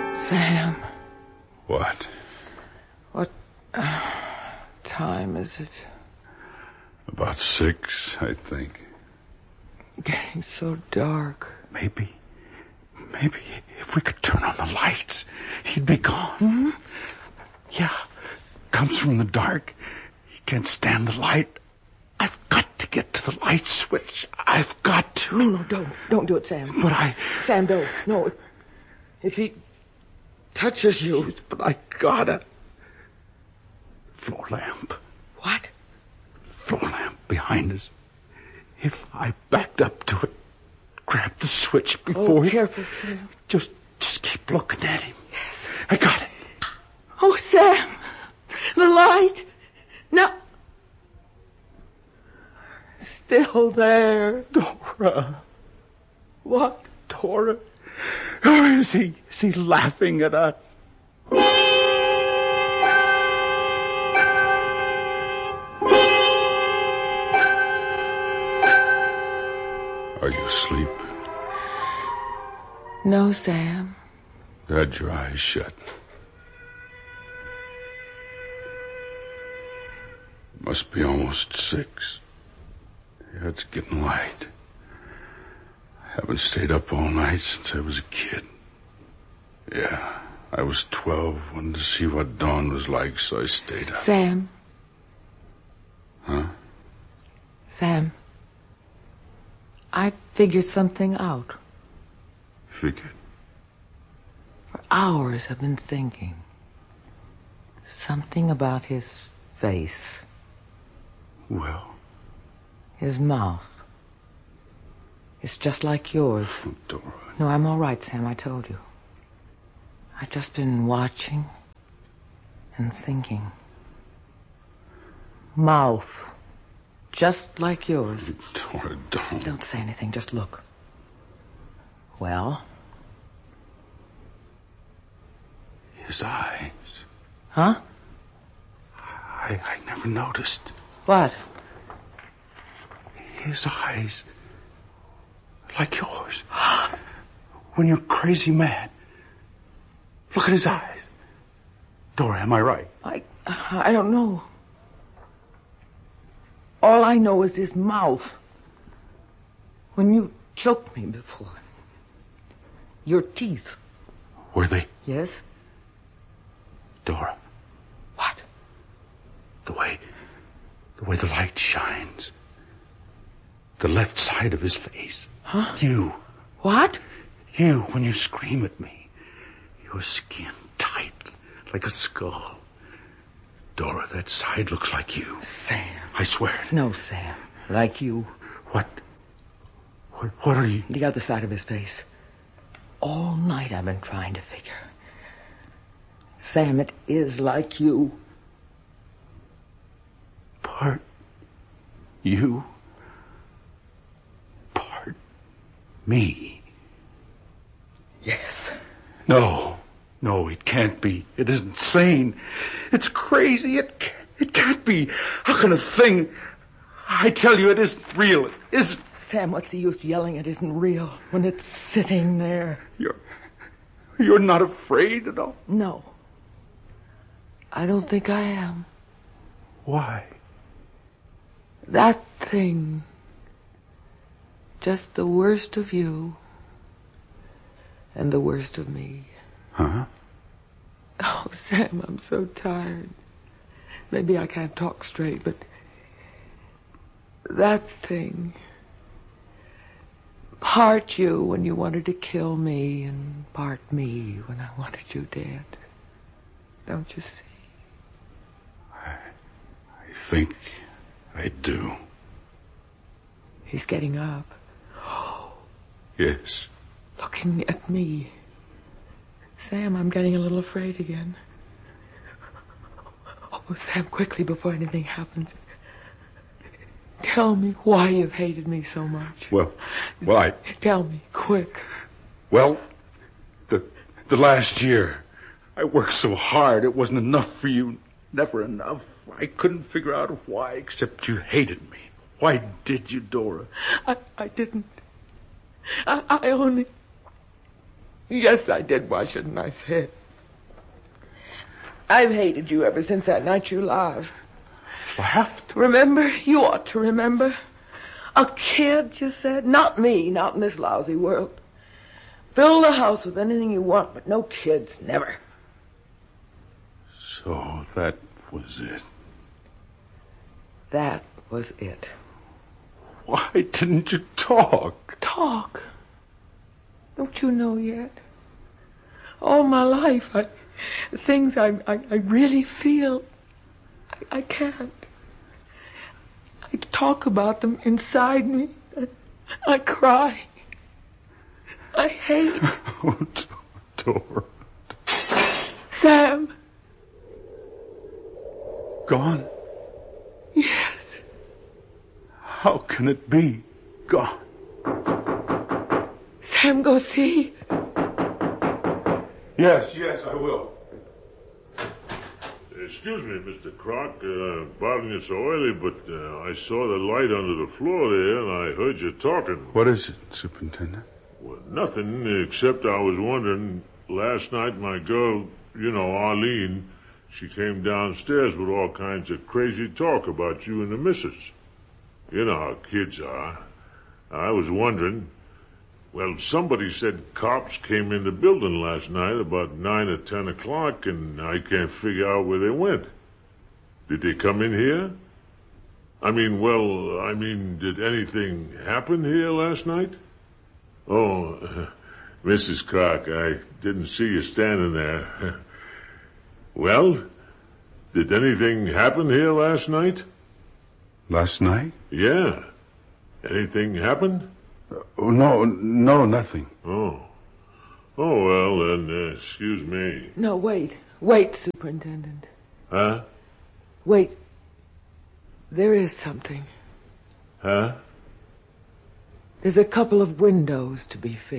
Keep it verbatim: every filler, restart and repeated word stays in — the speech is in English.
Sam. What? What uh, time is it? About six, I think. Getting so dark. Maybe, maybe if we could turn on the lights, he'd be gone. Mm-hmm. Yeah, comes from the dark. He can't stand the light. I've got to get to the light switch. I've got to. No, no, don't. Don't do it, Sam. But I... Sam, don't. No, if, if he touches you... But I gotta. Floor lamp. What? Floor lamp behind us. If I backed up to it, grabbed the switch before oh, he... careful, Sam. Just, just keep looking at him. Yes. I got it. Oh, Sam. The light. No. Still there. Dora. What? Dora. Or is he, is he laughing at us? Are you asleep? No, Sam. You had your eyes shut. It must be almost six. Yeah, it's getting light. I haven't stayed up all night since I was a kid. Yeah, I was twelve, wanted to see what dawn was like, so I stayed up. Sam. Huh? Sam. I figured something out. Figured? For hours I've been thinking. Something about his face. Well? His mouth. It's just like yours. Oh, Dora. No, I'm all right, Sam, I told you. I've just been watching and thinking. Mouth. Just like yours. Dora, don't. Don't say anything, just look. Well? His eyes. Huh? I, I never noticed. What? His eyes. Like yours. When you're crazy mad. Look at his eyes. Dora, am I right? I, I don't know. All I know is his mouth. When you choked me before. Your teeth. Were they? Yes? Dora. What? The way, the way the light shines. The left side of his face. Huh? You. What? You, when you scream at me. Your skin tight, like a skull. Dora, that side looks like you. Sam. I swear it. No, Sam. Like you. What? What, what are you? The other side of his face. All night I've been trying to figure. Sam, it is like you. Part you. Part me. Yes. No. No, it can't be. It isn't sane. It's crazy. It can't, it can't be. How can a thing... I tell you, it isn't real. It isn't. Sam, what's the use yelling it isn't real when it's sitting there? You're... You're not afraid at all? No. I don't think I am. Why? That thing. Just the worst of you. And the worst of me. Huh? Oh, Sam, I'm so tired. Maybe I can't talk straight, but... that thing... part you when you wanted to kill me, and part me when I wanted you dead. Don't you see? I... I think I do. He's getting up. Yes. Looking at me. Sam, I'm getting a little afraid again. Oh, Sam, quickly, before anything happens. Tell me why you've hated me so much. Well, well, I... Tell me, quick. Well, the the last year, I worked so hard, it wasn't enough for you. Never enough. I couldn't figure out why, except you hated me. Why did you, Dora? I, I didn't. I, I only... Yes, I did. Why shouldn't I say it? I've hated you ever since that night you lied. Laughed? Remember? You ought to remember. A kid, you said? Not me, not in this lousy world. Fill the house with anything you want, but no kids, never. So that was it. That was it. Why didn't you talk? Talk? Don't you know yet? All my life, I, things I, I, I really feel, I, I can't. I talk about them inside me. I, I cry. I hate. Oh, Dora. Sam. Gone? Yes. How can it be gone? Sam, go see. Yes, yes, I will. Excuse me, Mister Croc, uh, bothering you so early, but uh, I saw the light under the floor there, and I heard you talking. What is it, Superintendent? Well, nothing, except I was wondering, last night my girl, you know, Arlene, she came downstairs with all kinds of crazy talk about you and the missus. You know how kids are. I was wondering, well, somebody said cops came in the building last night about nine or ten o'clock, and I can't figure out where they went. Did they come in here? I mean, well, I mean, did anything happen here last night? Oh, uh, Missus Croc, I didn't see you standing there. Well, did anything happen here last night? Last night? Yeah. Anything happen? Oh, no, no, nothing. Oh. Oh, well, then, uh, excuse me. No, wait. Wait, Superintendent. Huh? Wait. There is something. Huh? There's a couple of windows to be fixed.